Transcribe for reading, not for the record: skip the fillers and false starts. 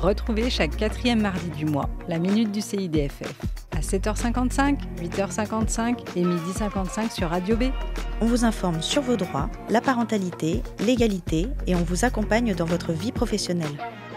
Retrouvez chaque 4e mardi du mois la Minute du CIDFF à 7h55, 8h55 et 12h55 sur Radio B. On vous informe sur vos droits, la parentalité, l'égalité et on vous accompagne dans votre vie professionnelle.